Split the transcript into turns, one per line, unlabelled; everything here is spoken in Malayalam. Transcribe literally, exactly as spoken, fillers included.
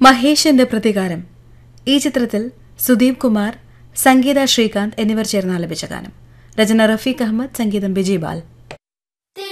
മഹേഷിന്റെ പ്രതികാരം ഈ ചിത്രത്തിൽ സുദീപ് കുമാർ, സംഗീത ശ്രീകാന്ത് എന്നിവർ ചേർന്ന് ആലപിച്ച ഗാനം. രചന റഫീഖ് അഹമ്മദ്, സംഗീതം ബിജി ബാൽ.